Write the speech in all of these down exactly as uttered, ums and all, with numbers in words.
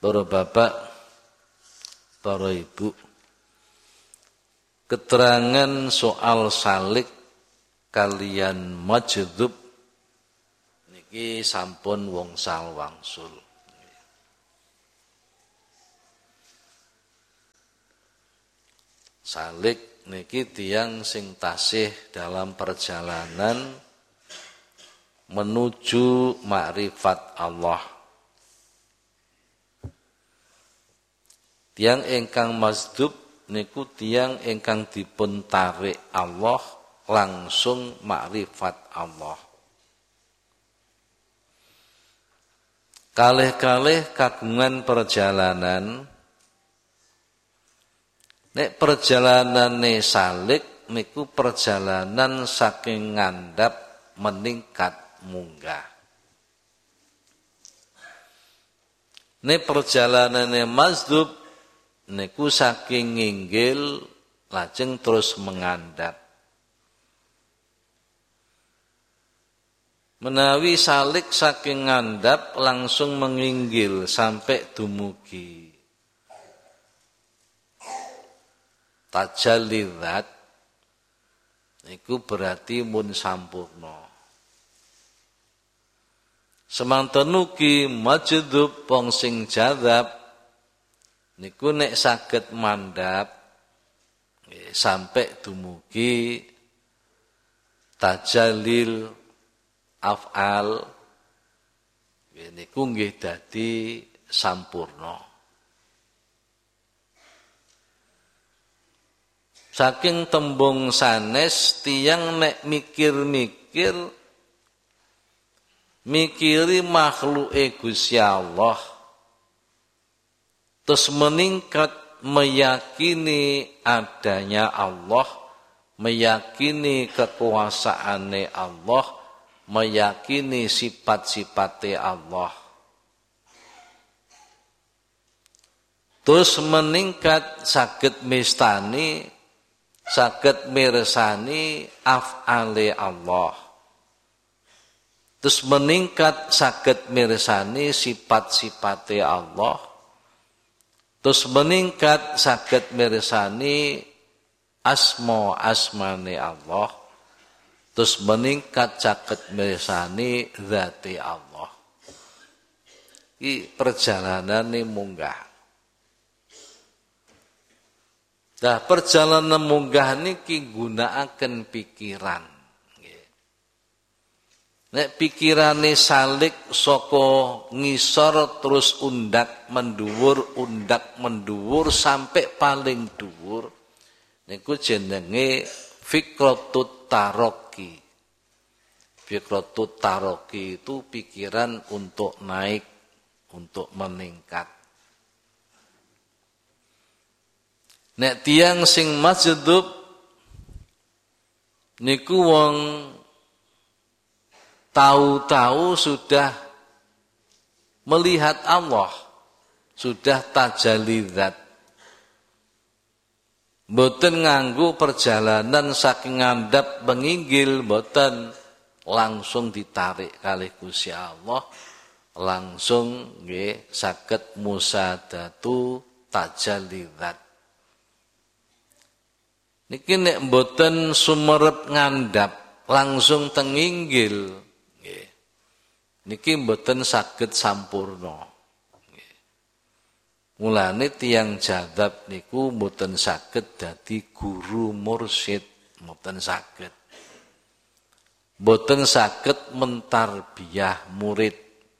para bapak, para ibu, keterangan soal salik kalian majdhub niki sampun wongsal wangsul. Salik niki tiyang sing tasih dalam perjalanan menuju makrifat Allah. Tiyang ingkang majdhub niku tiyang ingkang dipun tarik Allah langsung makrifat Allah. Kalih-kalih kagungan perjalanan, nek perjalanane salik niku perjalanan saking ngandhap meningkat munggah. Nek perjalanane mazdhub niku saking nginggil lajeng terus mengandhap. Menawi salik saking ngandhap langsung menginggil sampai dumugi tajalli dzat niku berarti mun sampurna. Semanten ugi majdhub wong sing jadzab niku nek saged mandhap sampai dumugi tajallil af'al niku nggih dadi sampurna. Saking tembung sanes tiyang nek mikir-mikir mikiri makhluke Gusti Allah terus meningkat meyakini adanya Allah, meyakini kekuasaane Allah, meyakini sifat-sifate Allah. Terus meningkat saged mestani, saged mirsani af'ale Allah. Terus meningkat saged mirsani sifat-sifate Allah. Terus meningkat saged mirsani asma asmane Allah. Terus meningkat saged mirsani zati Allah. Iki perjalanane munggah. Nah, perjalanan munggah niki gunakaken pikiran. Nek pikirane salik saka ngisor terus undak menduwur, undak menduwur sampai paling dhuwur niku jenenge fikratut taraqi. Fikratut taraqi itu pikiran untuk naik, untuk meningkat. Nek tiyang sing majdhub niku wong tahu-tahu sudah melihat Allah, sudah tajalli dzat. Mboten nganggo perjalanan saking ngandhap menginggil, mboten langsung ditarik kalih Gusti Allah, langsung nggih saged musadatu tajalli dzat. Niki nek mboten sumerep ngandhap langsung tenginggil nggih. Niki mboten saged sampurna. Nggih. Mulane tiyang jadzab niku mboten saged dadi guru mursyid, mboten saged. Mboten saged mentarbiyah murid.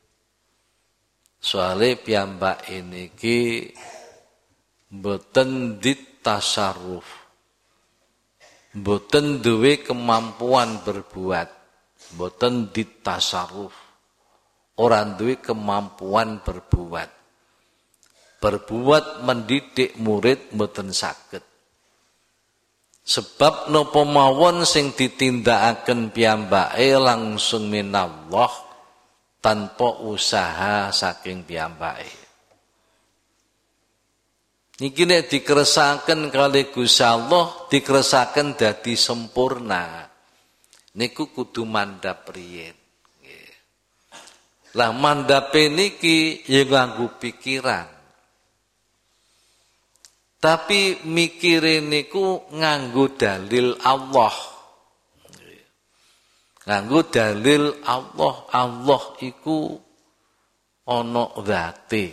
Soale piyambake niki mboten ditasarruf. Mboten duwe kemampuan berbuat, mboten ditasarruf. Ora duwe kemampuan berbuat. Berbuat mendidik murid mboten saged. Sebab napa mawon sing ditindakaken piyambake langsung minallah tanpa usaha saking piyambake. Niki nek dikeresaken kalih Gusti Allah, dikeresaken dadi sempurna. Niku kudu mandhap riyin. Nggih. Lah mandhape niki ya nganggo pikiran. Tapi mikirin niku nganggo dalil Allah. Nganggo dalil Allah. Allah iku ana zate.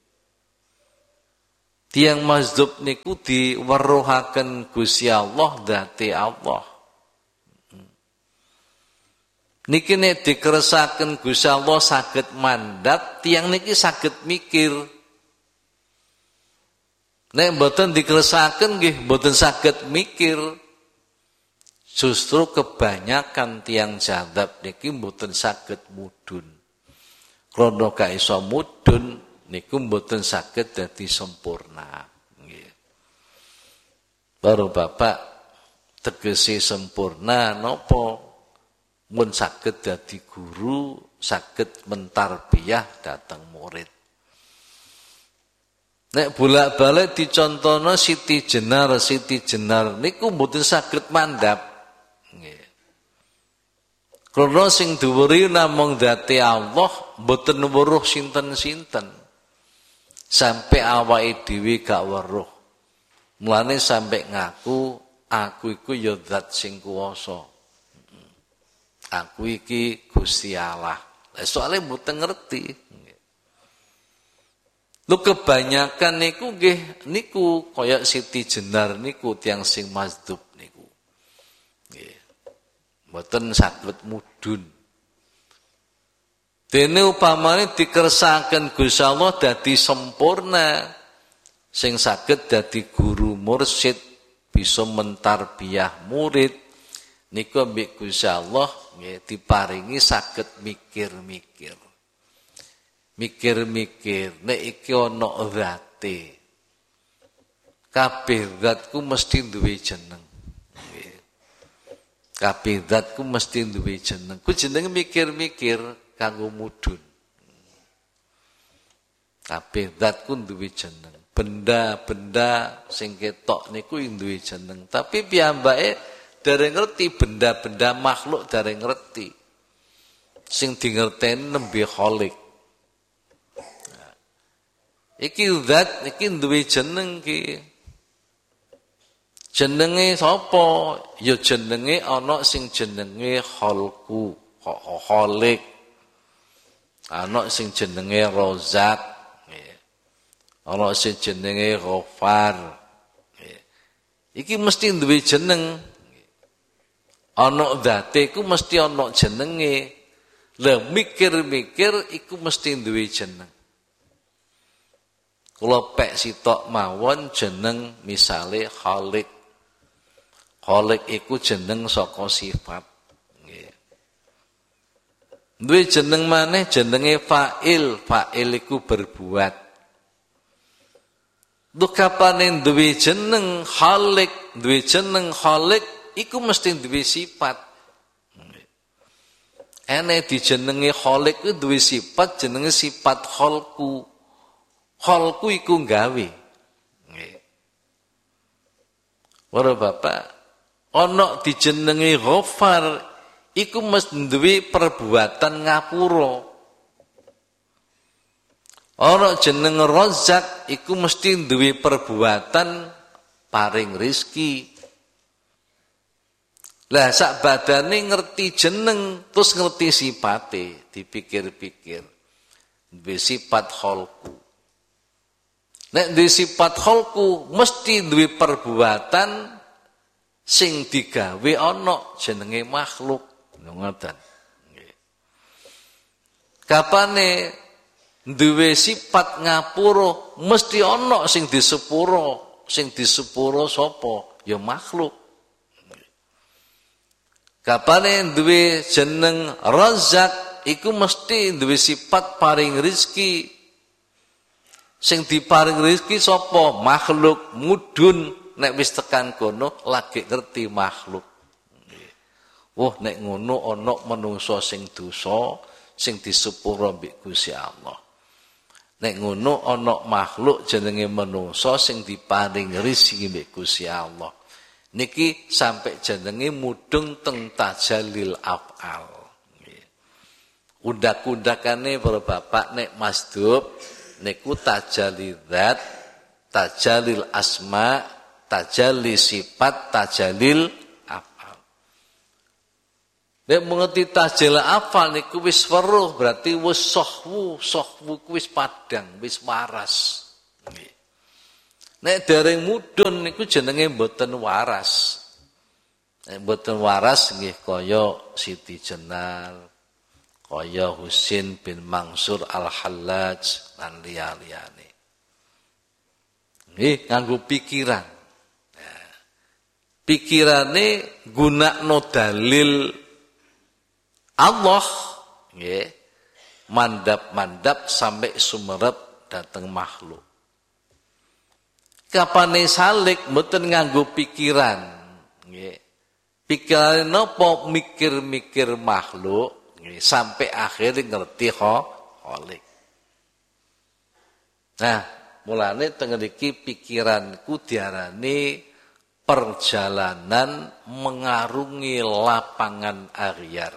Tiang mazhab niku diweruhaken Gusti Allah zate Allah. Niki nek dikeresaken Gusti Allah saged mandap, tiang niki saged mikir. Nek mboten dikeresaken nggih mboten saged mikir. Justru kebanyakan tiang jadab niki mboten saged mudhun. Krana gak iso mudhun niku mboten saged dadi sempurna. Nggih. Baru Bapak tegese sempurna napa? Mun saged dadi guru, saged mentarbiyah dhateng murid. Nek bolak-balik dicontono Siti Jenar, Siti Jenar niku mboten saged mandhap. Nggih. Krana sing dhuwuri namung dzate Allah, mboten weruh sinten-sinten. Sampai awake dhewe gak weruh. Mulane sampai ngaku aku iku ya zat sing kuwasa. Aku iki Gusti Allah. Soale mboten ngerti. Lu kebanyakan niku nggih niku kaya Siti Jenar niku tiyang sing mazhab niku. Nggih. Mboten saged mudhun. Dene upamane dikersakaken Gusti Allah dadi sempurna sing saged dadi guru mursyid bisa mentarbiyah murid niku ambek Gusti Allah nggih diparingi saged mikir-mikir. Mikir-mikir nek iki ana zate. Kabeh zatku mesti duwe jeneng. Nggih. Kabeh zatku mesti duwe jeneng. Ku jenenge mikir-mikir kanggo mudhun. Kabeh zatku duwe jeneng. Benda-benda sing ketok niku duwe jeneng, tapi piyambake dereng ngerti benda-benda makhluk dereng ngerti. Sing dingerteni nembe khalik. Iki zat iki duwe jeneng ki. Jenenge sapa? Ya jenenge ana sing jenenge khalqu, khalik. Ana sing jenenge Razak. Ana sing jenenge Ghafar. Iki mesti duwe jeneng. Ana zate iku mesti ana jenenge. Lah mikir-mikir iku mesti duwe jeneng. Kula pek sitok mawon jeneng misale Khalik. Khalik iku jeneng saka sifat. Nggih. Duwe jeneng maneh jenenge fa'il. Fa'il iku berbuat. Duh kapane duwe jeneng Khalik, duwe jeneng Khalik iku mesti duwe sifat. Ene dijenenge Khalik iku duwe sifat jenenge sifat khalqu. Khalqu iku gawe. Nggih. Para Bapak, ana dijenenge Ghafar iku mesti duwe perbuatan ngapura. Ana jeneng Razak iku mesti duwe perbuatan paring rezeki. Lah sak badane ngerti jeneng terus ngerti sifate, dipikir-pikir. Duwe sifat khalqu. Nek duwe sifat khalqu mesti duwe perbuatan sing digawe ana jenenge makhluk. Ngoten. Nggih. Kapane duwe sifat ngapura mesti ana sing disepura, sing disepura sapa? Ya makhluk. Kapane duwe jeneng Razak iku mesti duwe sifat paring rezeki. Sing diparing rezeki sapa? Makhluk. Mudhun nek wis tekan kono lagi ngerti makhluk. Wah nek ngono ana manungsa sing dosa sing disepura mbek Gusti Allah. Nek ngono ana makhluk jenenge manungsa sing diparing rezeki mbek Gusti Allah. Niki sampai jenenge mudhun teng tajalil af'al. Undak-undakane para bapak nek masdhub niku tajalli zat, tajalil asma, tajalli sifat, tajalil afal. Nek mengerti tajalil afal niku wis weruh, berarti wis sohwu, sohwu wis padang, wis waras. Nek dereng mudhun niku jenenge mboten waras. Nek mboten waras nggih kaya Siti Jenar, kaya Husin bin Mansur Al-Hallaj lan liya-liyane. Nggih nganggo pikiran. Nah, pikirane gunakno dalil Allah nggih mandap-mandap sampai sumerep dateng makhluk. Kapane salik mboten nganggo pikiran nggih. Pikirane napa mikir-mikir makhluk nggih sampai akhirnya ngerti kholik. Nah, mulane teng ngriki pikiranku diarani perjalanan mengarungi lapangan aghyar.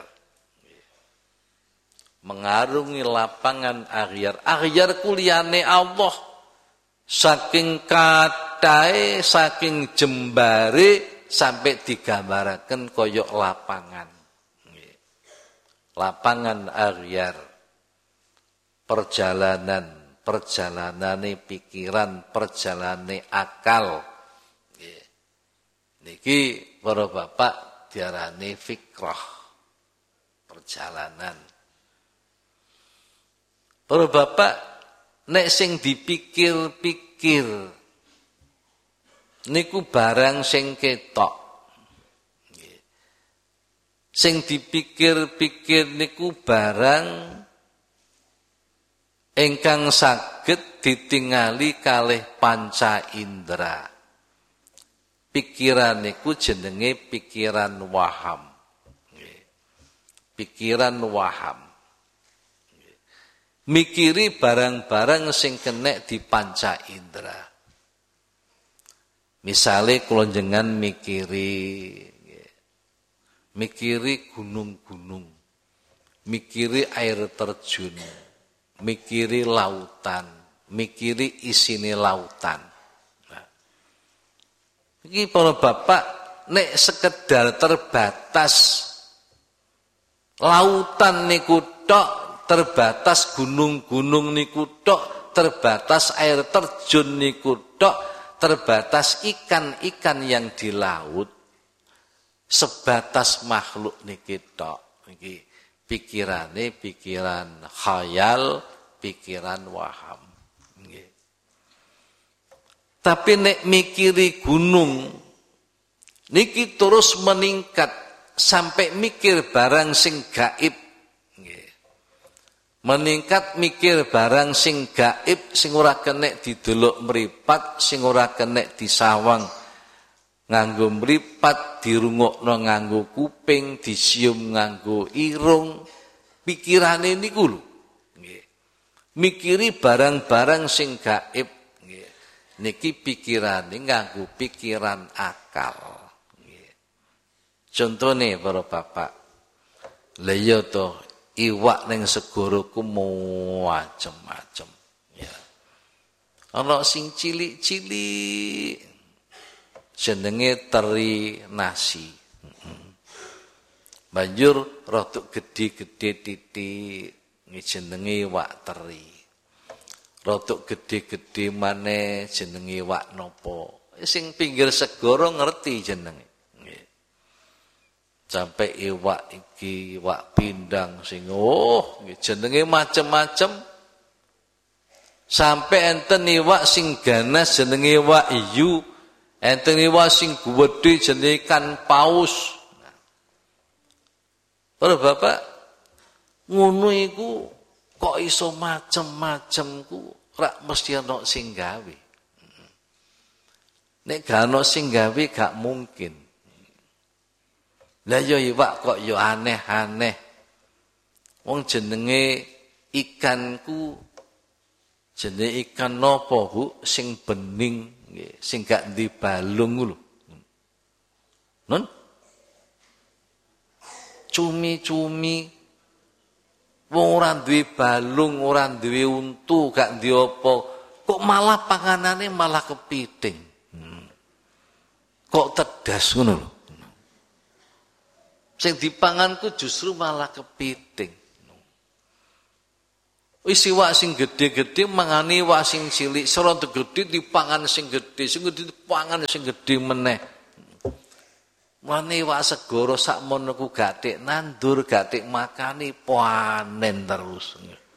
Mengarungi lapangan aghyar. Aghyar kuliyane Allah. Saking katahe, saking jembare sampai digambaraken koyok lapangan. Lapangan aghyar. Perjalanan, perjalanane pikiran, perjalanane akal. Niki para bapak diarani fikrah. Perjalanan. Para bapak nek sing dipikir-pikir niku barang sing ketok. Sing dipikir-pikir niku barang ingkang saged ditingali kalih panca indera. Pikiran niku jenenge pikiran waham. Pikiran waham. Mikiri barang-barang sing kenek di panca indera. Misale kula jenengan mikiri mikiri gunung-gunung, mikiri air terjun, mikiri lautan, mikiri isine lautan. Nah, iki para bapak nek sekedar terbatas lautan niku tok, terbatas gunung-gunung niku tok, terbatas air terjun niku tok, terbatas ikan-ikan yang di laut, sebatas makhluk niki tok. Niki pikirane pikiran khayal, pikiran waham. Nggih. Tapi nek mikiri gunung niki terus meningkat sampai mikir barang sing gaib. Meningkat mikir barang sing gaib, sing ora kenek didelok mripat, sing ora kenek disawang nganggo mripat, dirungokno nganggo kuping, disium nganggo irung. Pikirane niku lho. Nggih. Mikiri barang-barang sing gaib, nggih. Niki pikirane nganggo pikiran akal. Nggih. Contone para bapak. Lha iya to iwak ning segara ku macem-macem ya. Ana sing cilik-cilik jenenge teri nasi. Banjur rodok gedhe-gedhe titik jenenge iwak teri. Rodok gedhe-gedhe maneh jenenge iwak napa. Sing pinggir segara ngerti jenenge. Sampai iwak iki, iwak pindang sing oh jenenge macem-macem. Sampai enten iwak sing ganas jenenge iwak iyu, enten iwak sing gedhe jenenge ikan paus. Nah, para bapak ngono iku kok iso macem-macem ku rak mesti ana sing gawe. Nek gak ana sing gawe gak mungkin. Lah yo iwak kok yo aneh-aneh. Wong jenenge ikanku jenenge ikan napa, Bu? Sing bening nggih, sing gak ndi balung lho. Nun? Cumi-cumi wong ora duwe balung, ora duwe untu, gak duwe apa, kok malah panganane malah kepiting. Hmm. Kok tedas ngono lho. Sing dipanganku justru malah kepiting. Wis iwak sing gedhe-gedhe mangani iwak sing cilik, seronto gedhe dipangan sing gedhe, sing gedhe dipangan sing gedhe meneh. Mane iwak segara sakmono ku gatik nandur, gatik makani panen terus.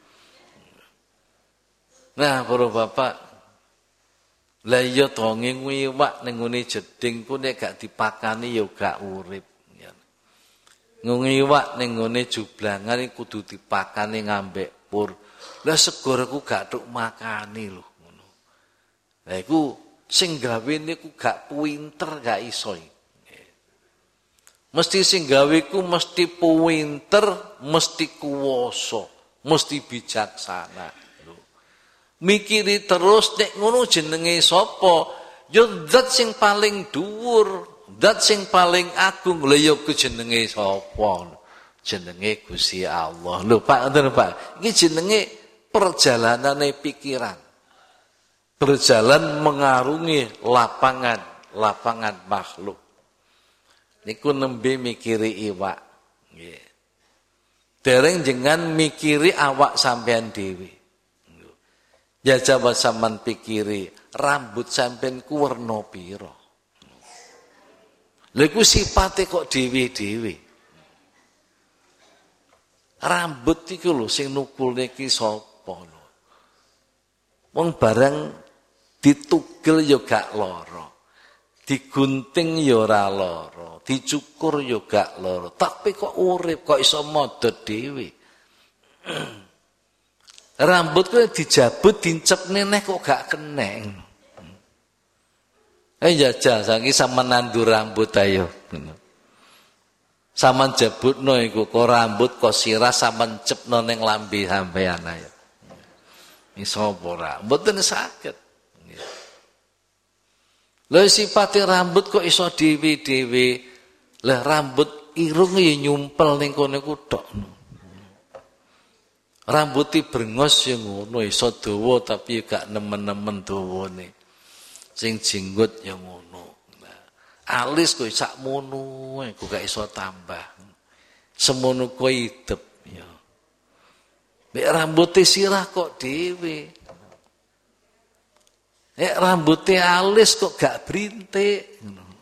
Nah, para bapak, lah iya to ngingu iwak ning ngene jeding ku nek gak dipakani ya gak urip. Ngungu iwak ning ngene jublangan kudu dipakani ngambek pur. Lah segara ku gak tuk makani lho ngono. Lah iku sing gawe niku gak pinter gak iso. Mesti sing gawe ku mesti pinter, mesti kuwasa, mesti bijaksana. Lho. Mikiri terus nek ngono jenenge sapa? Ya zat sing paling dhuwur, zat sing paling agung. Lha ya ku jenenge sapa? Jenenge Gusti Allah. Lho Pak, ngoten Pak. Iki jenenge perjalanane pikiran. Berjalan mengarungi lapangan, lapangan makhluk. Niku nembe mikiri iwak. Nggih. Dereng jenengan mikiri awak sampean dhewe. Ya coba sampean pikiri, rambut sampean ku werna pira? Lha iku sipate kok dhewe-dhewe. Rambut iku lho sing nukulne ki sapa? Wong barang ditugel ya gak lara, digunting ya ora lara, dicukur ya gak lara, tapi kok urip kok iso modot dhewe. Rambut ku dijabut dincep neneh kok gak keneng. Eh jajal saiki sampean nandur rambut ayo. Sampean jabutno iku kok rambut kok sirah sampean cepno ning lambe sampean ayo. Iso apa ora? Mboten saged. Lha sipate rambut kok iso dhewe-dhewe. Lah rambut irung ya nyumpel ning kono ku tok. Rambuti brengos ya ngono, iso dawa tapi gak nemen-nemen dawane. Sing jenggot ya ngono. Nah, alis kok sak mono, kok gak iso tambah. Semono kowe idep ya. Nek rambuté sirah kok dhewe. Nek rambuté alis kok gak brintik.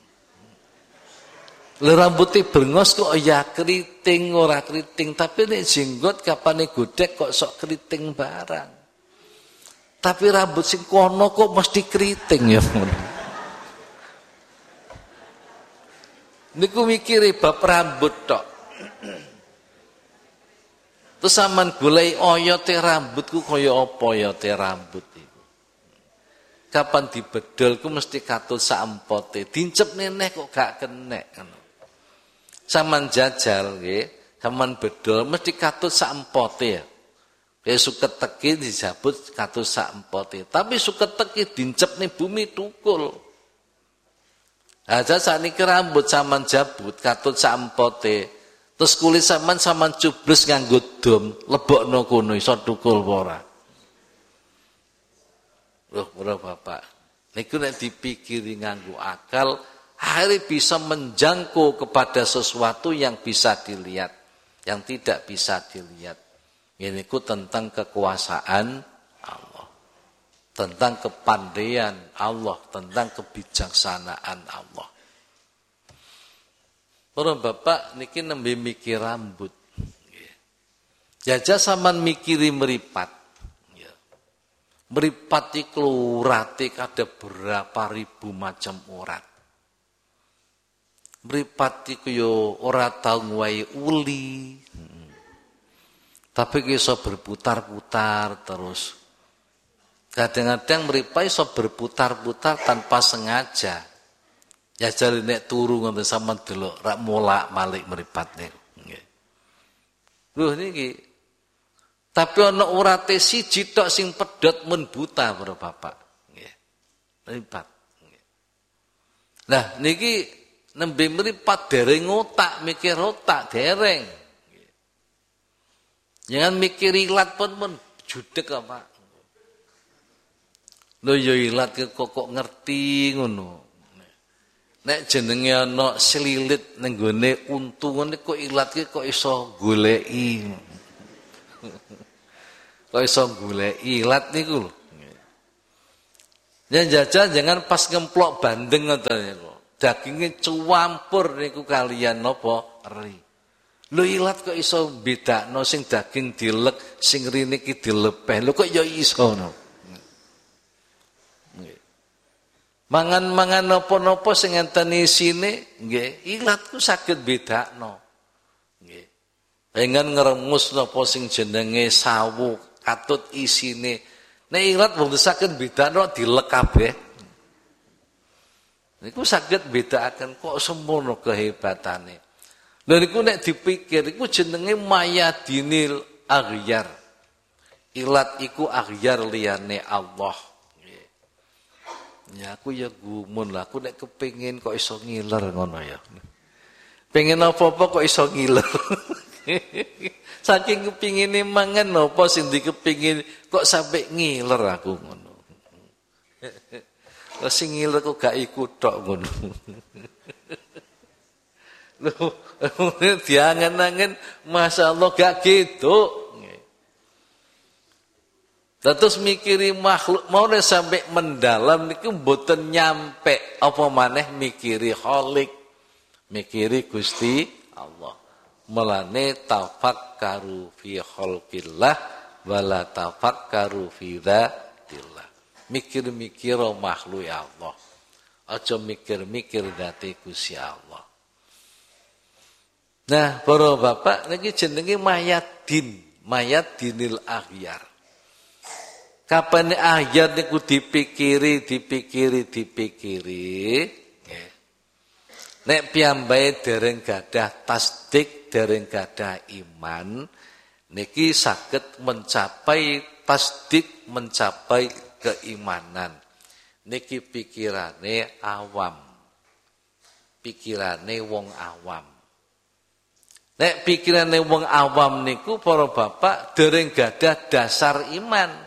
Lha rambuté brengos kok ya kriting ora kriting, tapi nek jenggot kapane godhek kok sok kriting barang. Tapi rambut sing kono kok mesti kriting ya ngono. Niku mikire bab rambut tok. Terus sampean golek oyote rambutku kaya apa oyote rambut iku. Kapan dibedol ku mesti katut sak empote, dincep neneh kok gak kenek ngono. Sampean jajal nggih, sampean bedol mesti katut sak empote ya. Kaya suket teki dijabut katut sak empote, tapi suket teki dincep ning bumi tukul. Aja sakniki rambut sampean jabut katut sak empote. Terus kulit sampean sampean cubles nganggo dom, lebokno kono iso tukul apa ora? Loh, ora Bapak. Niku nek dipikiri nganggo akal, akhirnya bisa menjangkau kepada sesuatu yang bisa dilihat, yang tidak bisa dilihat. Ini ku tentang kekuasaan Allah, tentang kepandaian Allah, tentang kebijaksanaan Allah. Para bapak niki nembe mikir rambut. Jajah sampean mikiri meripat. Meripat iku urate ada berapa ribu macam urat. Meripat iku yo ora tau nguwahi uli. Tapi iso berputar-putar terus. Kadang-kadang meripat iso berputar-putar tanpa sengaja. Ya jare nek turu ngoten sampean delok rak molak-malik mripat niku. Nggih. Lho niki. Tapi ana urate siji tok sing pedhot men buta para bapak. Nggih. Mripat. Nggih. Lah niki nembe mripat dereng otak, mikir otak dereng. Nggih. Jangan mikir ilat pun men judeg apa. Lho ya ilat kok kok ngerti ngono. Nek jenenge ana selilit ning gone untu ngene kok ilat ki kok iso goleki. Kok iso goleki ilat niku lho. Ya jajal jangan pas ngemplok bandeng ngoten niku. Daginge cuwampur niku kalian napa eri. Lho ilat kok iso bedakno sing daging dilek, sing rene ki dilepeh. Lho kok ya iso no. Mangan-mangan napa-napa sing enten isine nggih, ilat ku saged bedakno. Nggih. Pengen ngremus napa sing jenenge sawu, katut isine. Nek ilat wong saged bedakno dilek kabeh. Niku saged bedakaken kok semono kehebatane. Lha niku nek dipikir iku jenenge mayadinil aghyar. Ilat iku aghyar liyane Allah. Ya aku ya gumun lah, aku nek kepengin kok iso ngiler ngono ya. Pengen apa-apa kok iso ngiler. Saking kepingine mangan apa sing dikepingin kok sampai ngiler aku ngono. Lah sing ngiler kok gak iku tok ngono. Lho, diangen-angen masyaallah gak gitu. Terus mikiri makhluk mau sampai mendalam niku mboten nyampe apa maneh mikiri Khalik, mikiri Gusti Allah. Melane tafakkaru fi khalqillah wala tafakkaru fi dzatillah. Mikir-mikir makhluk Allah. Aja mikir-mikir dadi Gusti Allah. Nah, para bapak niki jenenge mayadin, mayadinil aghyar. Kapan ayat niku dipikiri, dipikiri, dipikiri, nek piyambake dereng gadah tasdik, dereng gadah iman, niki saged mencapai tasdik, mencapai keimanan. Niki pikirane awam, pikirane wong awam. Nek pikirane wong awam niku para bapak dereng gadah dasar iman.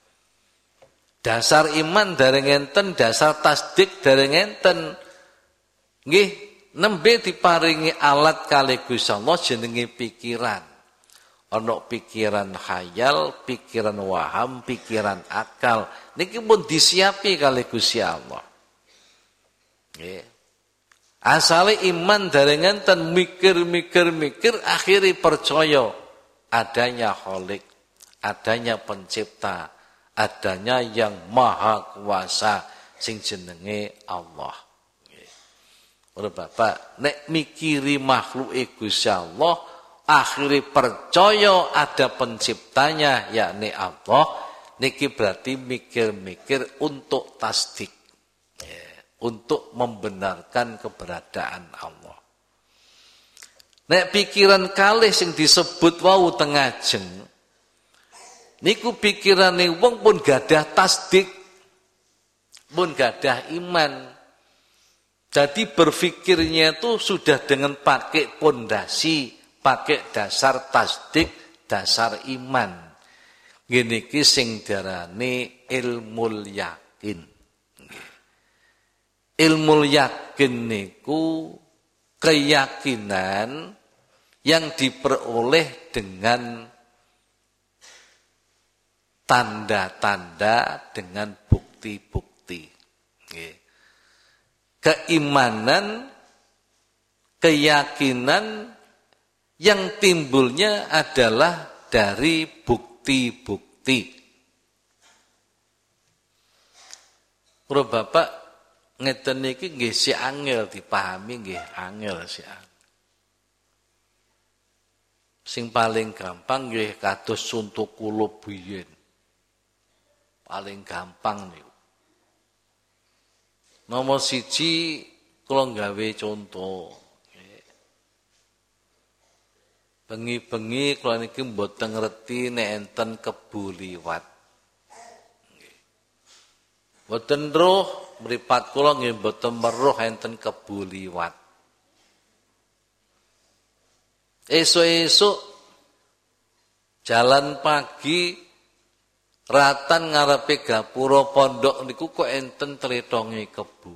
Dasar iman dereng enten, dasar tasdik dereng enten. Nggih, nembe diparingi alat kali Gusti Allah jenenge pikiran. Ana pikiran khayal, pikiran waham, pikiran akal. Niki pun disiapi kali Gusti Allah. Nggih. Asale iman dereng enten mikir-mikir-mikir akhiri percaya adanya Khalik, adanya pencipta, adanya yang maha kuasa sing jenenge Allah. Ora Bapak, nek mikiri makhluke Gusti Allah, akhiri percaya ada penciptanya yakni Allah, niki berarti mikir-mikir untuk tasdik. Ya, untuk membenarkan keberadaan Allah. Nek pikiran kalih sing disebut wau teng ajeng niku pikirane wong pun gadah tasdik, pun gadah iman. Jadi berfikirnya itu sudah dengan pakai pondasi, pakai dasar tasdik, dasar iman. Gini ki sing darane ilmul yakin. Ilmul yakin niku keyakinan yang diperoleh dengan tanda-tanda, dengan bukti-bukti. Keimanan, keyakinan yang timbulnya adalah dari bukti-bukti. Para bapak ngeten iki nggih si angel dipahami nggih angel si angel. Sing paling gampang nggih kados suntuk kula biyen. Paling gampang niku. Nomor siji kula gawe contoh. Bengi-bengi kula niki mboten ngerti nek enten kebu liwat. Mboten roh mripat kula nggih mboten meruh enten kebu liwat. Esuk-esuk jalan pagi Ratan ngarepe gapura pondok niku kok enten tletonge kebu.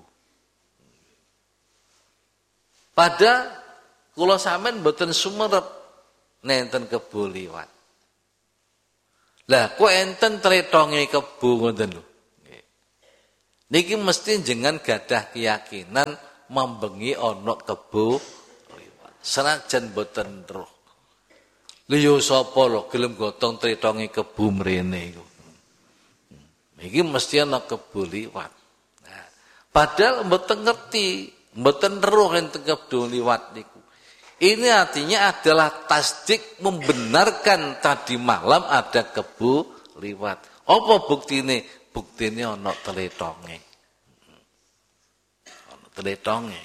Pada kula sampean mboten sumerep nenten kebu liwat. Lah kok enten tletonge kebu ngoten lho. Niki mesti jenengan gadah keyakinan membengi ana kebu liwat. Senajan mboten roh. Lha yo sapa lho gelem gotong tletonge kebu mrene iku. Iki mesti ana kebu liwat. Nah, padahal mboten ngerti, mboten roh enten kebu liwat niku. Ini artinya adalah tasdik membenarkan tadi malam ada kebu liwat. Apa buktine? Buktine ana tletonge. Ana tletonge.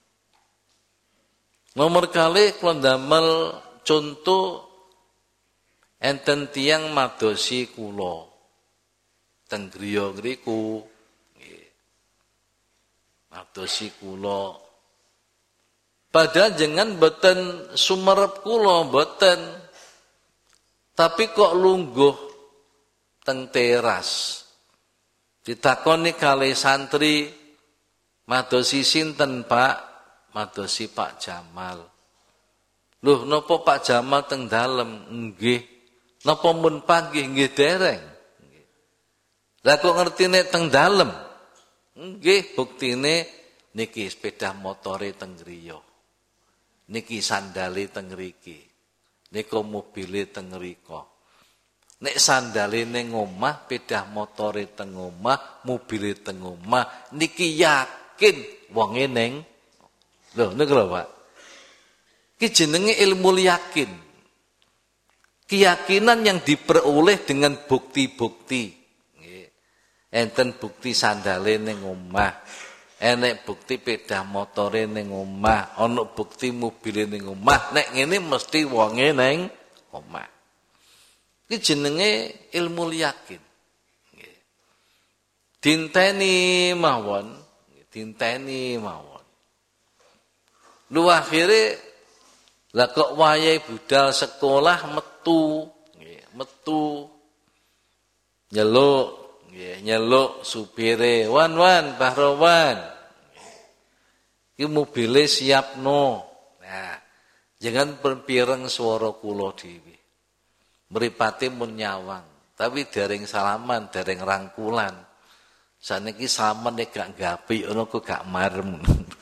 Nomor kali kula ndamel contoh enten tiyang madosi kula teng griya ngriku nggih. Madosi kula padahal jangan boten sumerep kula boten. Tapi kok lungguh teng teras. Ditakoni kali santri, madosi sinten Pak? Madosi Pak Jamal. Loh napa Pak Jamal teng dalem? Nggih. Napa mun panggih nggih dereng? Nggih. Lah kok ngertine teng dalem? Nggih, buktine niki sepeda motore teng griya. Niki sandale teng mriki. Nika mobile teng mrika. Nek sandale ning omah, sepeda motore teng omah, mobile teng omah, niki yakin wonge ning lho niku lho Pak. Ki jenenge ilmu yakin. Keyakinan yang diperoleh dengan bukti-bukti. Nggih. Enten bukti sandale ning omah. Enek bukti sepeda motore ning omah, ana bukti mobile ning omah. Nek ngene mesti wonge ning omah. Iki jenenge ilmu yakin. Nggih. Dinteni mawon, dinteni mawon. Lu akhire lah kok wayahe budal sekolah metu, nggih, metu. Nyeluk, nggih, nyeluk supire, "Wan-wan, Bahrowan." Iki mobile siapno. Nah, jangan pireng swara kula dhewe. Mripate mun nyawang, tapi dereng salaman, dereng rangkulan. Saniki salaman nek gak gapi ngono kok gak marem.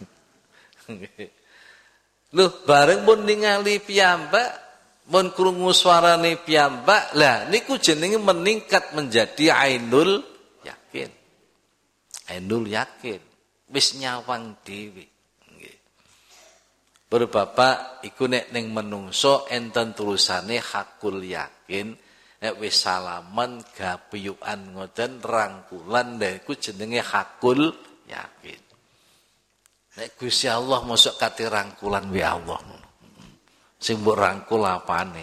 Lho, bareng mun ningali piyambak, mun krungu suarane piyambak, lah niku jenenge meningkat menjadi ainul yakin. Ainul yakin, wis nyawang dhewe. Nggih. Para bapak iku nek ning menungso enten tulisane hakul yakin, nek wis salaman gapiyukan ngoten rangkulan lha iku jenenge hakul yakin. Nek Gusti Allah mosok kate rangkulan wi Allah. Sing mbok rangkul apane?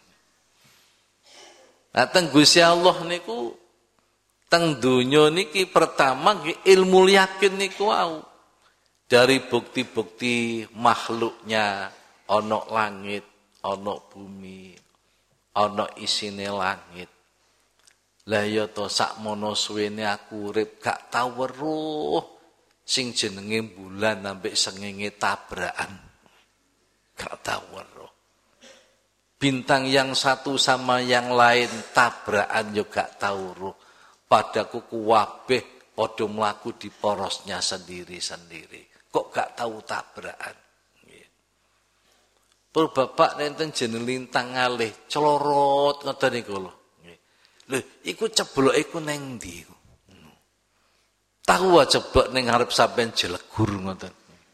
Nah teng Gusti Allah niku teng donya niki pertama ilmu yakin niku wau. Dari bukti-bukti makhluknya ana langit, ana bumi, ana isine langit. Lah ya to sakmono suwene aku urip gak tau weruh sing jenenge bulan ambek sengenge tabrakan. Gak tau weruh. Bintang yang satu sama yang lain tabrakan yo gak tau weruh. Padaku kuwabeh padha mlaku di porosnya sendiri-sendiri. Kok gak tahu tabrakan. Pur bapak nenten jeneng lintang ngalih celorot ngoten niku lho. Lho, iku cebloke iku ning ndi iku? Tahu aja ceblok ning ngarep sampean jelegur ngoten.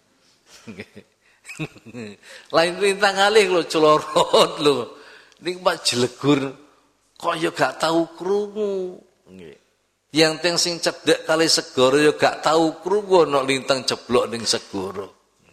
Lain lintang ngalih lho celorot lho. Niku Pak jelegur kok ya gak tahu krungu. Nggih. Yang teng sing cedhek kali segara ya gak tahu krungu ana lintang jeblok ning segara.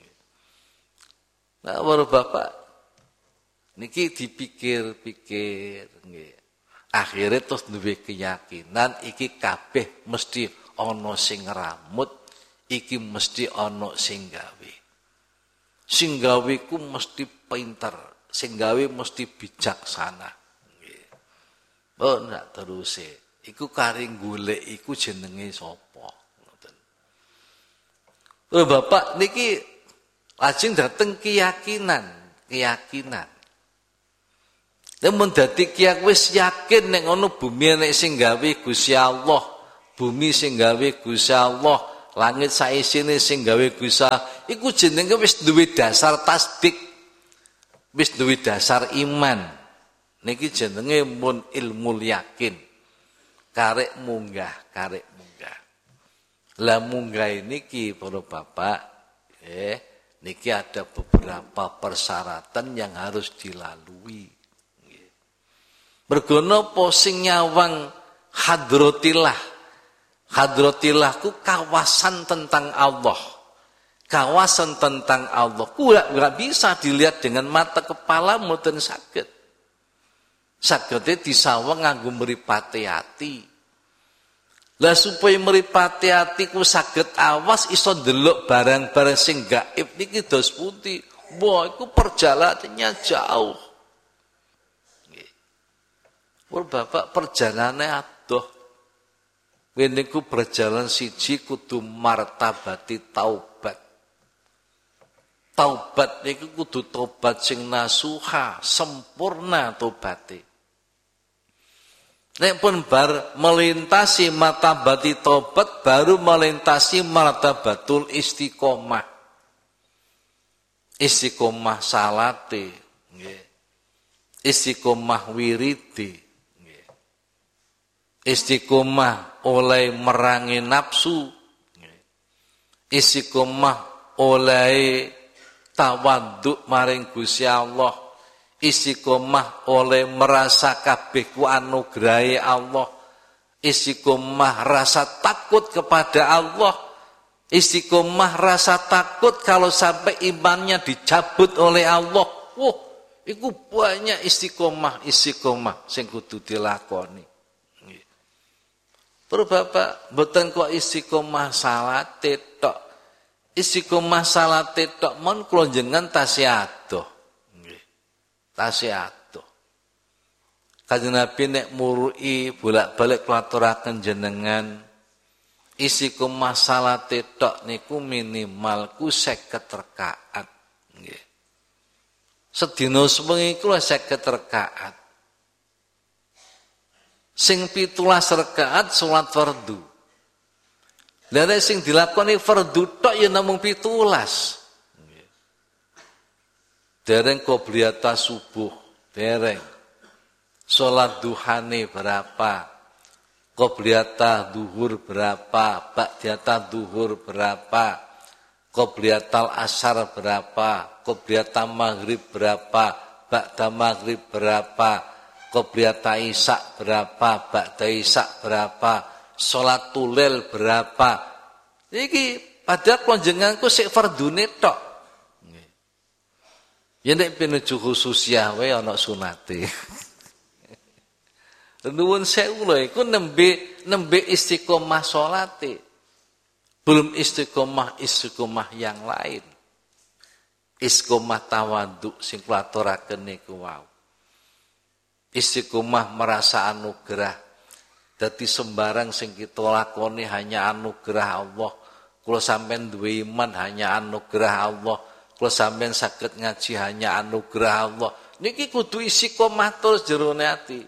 Nah, para bapak niki dipikir-pikir nggih. Akhire terus duwe keyakinan iki kabeh mesti ana sing ngramut, iki mesti ana sing gawe. Sing gawe ku mesti pinter, sing gawe mesti bijaksana. Nggih. Oh, ndak teruse. iku kari golek iku jenenge sapa. Ngoten. Lho Bapak niki lajeng dateng keyakinan, keyakinan. Namun dadi kiyak wis yakin nek ngono bumi nek sing gawe Gusti Allah, bumi sing gawe Gusti Allah, langit saisine sing gawe Gusti Allah, iku jenenge wis duwe dasar tasdik, wis duwe dasar iman. Niki jenenge mun ilmu yakin. Karek munggah, karek munggah. Lah munggah niki para bapak, eh niki ada beberapa persyaratan yang harus dilalui. Mergono posing nyawang hadrotillah. Hadrotillah ku kawasan tentang Allah. Kawasan tentang Allah. Ku gak bisa dilihat dengan mata kepala mboten saged. Sagede disawang nganggo mripate ati. Lah supaya mripate ati ku saged awas iso ndelok barang-barang sing gaib niki dos pundi. Wah, iku perjalanannya jauh. Nggih. Pur Bapak perjalanane adoh. Wene ku berjalan siji kudu martabati taubat. Taubat niku kudu tobat sing nasuha, sempurna tobaté. Nek pun bar melintasi martabati tobat baru melintasi martabatul istiqomah. Istiqomah salate, nggih. Istiqomah wiridi, nggih. Istiqomah oleh merangi nafsu, nggih. Istiqomah oleh tawaduk maring Gusti Allah. Istiqomah oleh merasa kabeh ku anugrahe Allah. Istiqomah rasa takut kepada Allah. Istiqomah rasa takut kalau sampai imannya dicabut oleh Allah. Wah, iku banyak istiqomah, istiqomah sing kudu dilakoni. Terus Bapak, mboten kok istiqomah salate tok. Istiqomah salate tok mon kula jenengan tasih adoh. Tasih adoh. Kanjeng Nabi nek murui bolak-balik kulaturaken jenengan istiqomah salate tok niku minimal ku seket rakaat. Nggih. Sedina sewengi kula seket rakaat. Sing pitulas rakaat salat fardu. Lah nek sing dilakoni fardu tok ya namung pitulas. Dereng qobliyata subuh, dereng. Salat duhane berapa? Qobliyata duhur berapa? Ba'diyata duhur berapa? Qobliyatal asar berapa? Qobliyata maghrib berapa? Ba'da maghrib berapa? Qobliyata isya berapa? Ba'da isya berapa? Salat tulil berapa? Iki padahal panjenenganku sik fardune tok. Ya nek pinuju khususiyah wae ana sunate. Nuwun sewu lho iku nembe nembe istiqomah salate. Belum istiqomah istiqomah yang lain. Istiqomah tawadhu sing kula aturaken niku wau. Istiqomah merasa anugerah. Dadi sembarang sing kita lakoni hanya anugerah Allah. Kula sampean duwe iman hanya anugerah Allah. Kalau sampean saged ngaji hanya anugerah Allah. Niki kudu istiqomah terus jerone ati.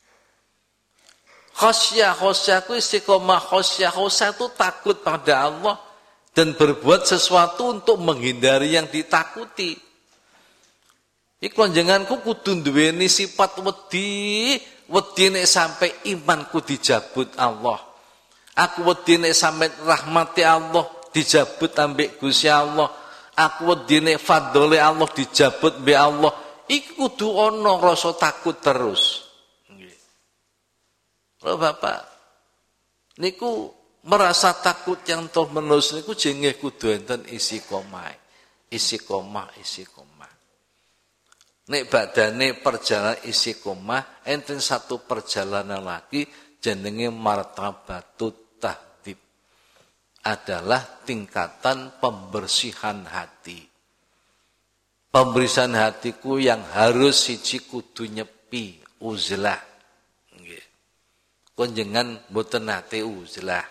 Khosyah, khosyah itu istiqomah, khosyah, khosyah itu takut pada Allah dan berbuat sesuatu untuk menghindari yang ditakuti. Iku njenenganku kudu duweni sifat wedi, wedi nek sampai imanku dijabut Allah. Aku wedi nek sampai rahmati Allah dijabut ambek Gusti Allah. Aku wedine fadhole Allah dijabut be Allah. Iku kudu ana rasa takut terus. Nggih. Lho Bapak, niku merasa takut yang terus menerus niku jenenge kudu enten istiqomah. Istiqomah, istiqomah. Nek badane perjalanan istiqomah, enten satu perjalanan lagi jenenge martabatut adalah tingkatan pembersihan hati. Pembersihan hatiku yang harus siji kudu nyepi uzlah. Nggih. konjengan mboten nate uzlah.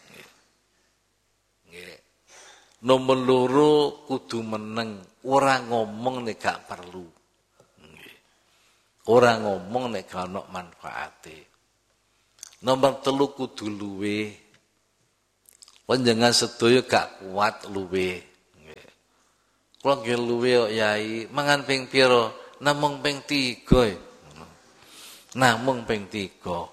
Nggih. Nomor loro kudu meneng, ora ngomong nek gak perlu. Nggih. Ora ngomong nek gak ono manfaate. Nomor telu kudu luwe. Konjengan sedaya gak kuat luwe. Nggih. Kula nggih luwe kok Yai, mangan ping pira? Namung ping tiga. Namung ping tiga.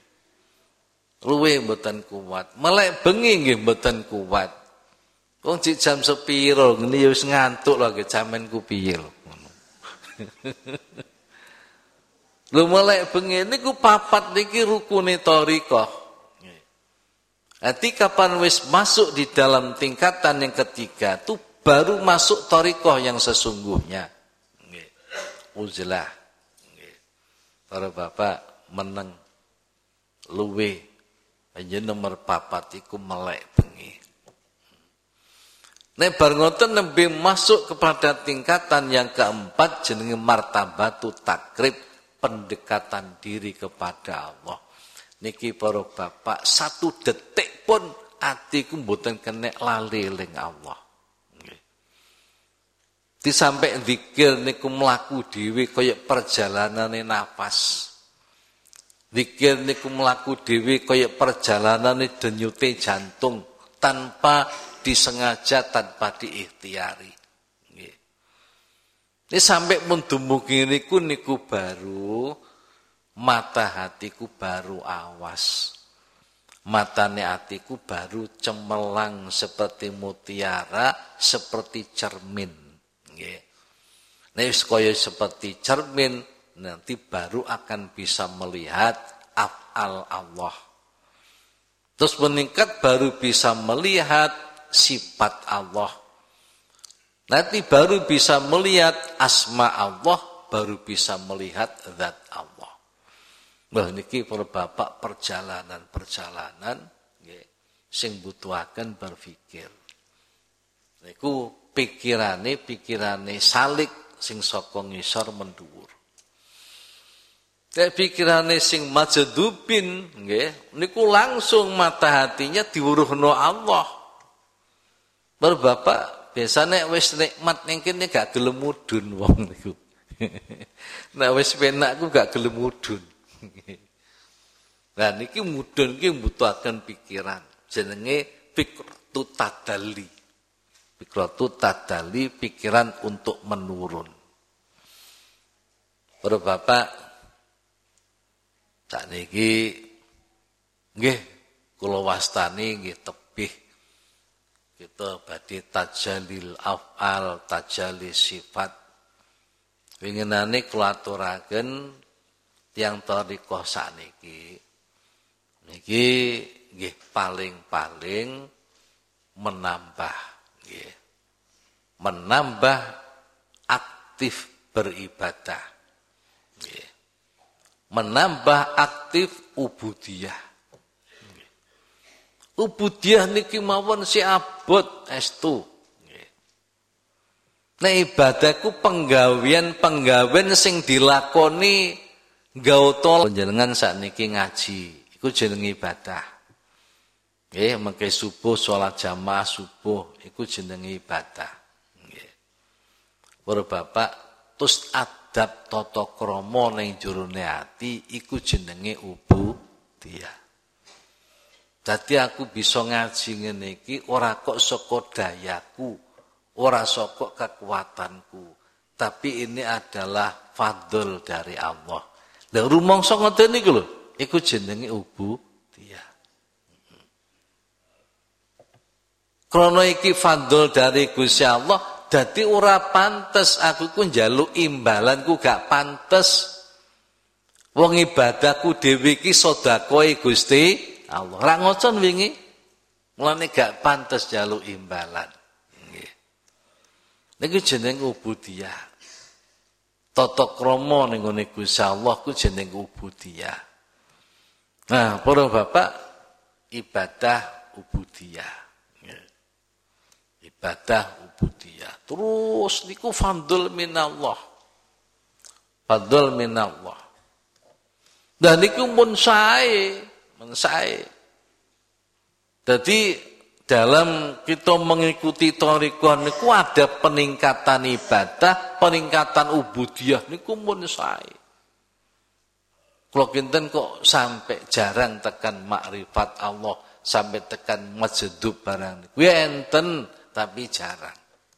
Luwe mboten kuat. Melek bengi nggih mboten kuat. Wong cik jam sepiro ngene ya wis ngantuk lho nggih jamenku piye lho ngono. Lho melek bengi niku papat niki rukune thariqah. Nanti kapan wis masuk di dalam tingkatan yang ketiga itu baru masuk thariqah yang sesungguhnya. Nggih. Uzlah. Nggih. Para bapak meneng luwe aja nomor papat iku melek bengi. Nek bar ngoten nembe masuk kepada tingkatan yang keempat jenenge martabatu takrib, pendekatan diri kepada Allah. Niki para bapak satu detik pun atiku mboten kenek lali eling Allah. Nggih. Di sampai zikir niku mlaku dhewe kaya perjalanane nafas. Zikir niku mlaku dhewe kaya perjalanane denyute jantung tanpa disengaja, tanpa diikhtiari. Nggih. Ini sampai mun dumugi niku niku baru mata hatiku baru awas. Matane hatiku baru cemerlang seperti mutiara, seperti cermin. Nggih. Nek wis kaya seperti cermin nanti baru akan bisa melihat af'al Allah. Terus meningkat baru bisa melihat sifat Allah. Nanti baru bisa melihat asma Allah, baru bisa melihat zat Allah. Wah niki para bapak perjalanan-perjalanan nggih sing butuhaken berpikir. Niku pikirane pikirane salik sing saka ngisor mendhuwur. Kayak pikirane sing majadubin nggih niku langsung mata hatinya diwuruhno Allah. Bar bapak biasane wis nikmat ning kene gak gelem mudhun wong niku. Nek wis penak ku gak gelem mudhun. Nah niki mudhun iki mbutuhaken pikiran. Jenenge fikratu tadalli. Fikratu tadalli, pikiran untuk menurun. Para bapak sakniki nggih kula wastani nggih tebih kita badhe tajalil af'al, tajalil sifat. Winginane kula aturaken tiyang thariqah sakniki niki nggih paling-paling menambah nggih. Menambah aktif beribadah. Nggih. Menambah aktif ubudiyah. Ubudiyah niki mawon si abot estu. Nek ibadahku penggawean-penggawean sing dilakoni gautol panjenengan sakniki ngaji, iku jenenge ibadah. Nggih, mengke subuh salat jamaah subuh iku jenenge ibadah. Nggih. Para bapak, tus adab tata krama ning jerone ati iku jenenge ubudiyah. Dadi aku bisa ngaji ngene iki ora kok saka dayaku, ora saka kekuatanku, tapi ini adalah fadl dari Allah. Lah rumangsa ngoten niku lho, iku jenenge ubudiyah. Krana iki fadl dari Gusti Allah, dadi ora pantes aku ku njaluk imbalanku gak pantes. Wong ibadahku dhewe iki sedekahe Gusti Allah. Ra ngocon wingi, mulane gak pantes njaluk imbalan. Nggih. Niku jenenge ubudiyah. Tata krama ning ngene Gusti Allah ku jenenge ubudiyah. Nah, para bapak, ibadah ubudiyah. Ibadah ubudiyah. Terus niku fadl minallah. Fadl minallah. Dan niku mun sae mensae. Jadi dalam kita mengikuti thariqah niku ada peningkatan ibadah, peningkatan ubudiyah niku mun sae. Kula kinten kok sampai jarang tekan makrifat Allah, sampai tekan majdub barang. Kuwi enten tapi jarang.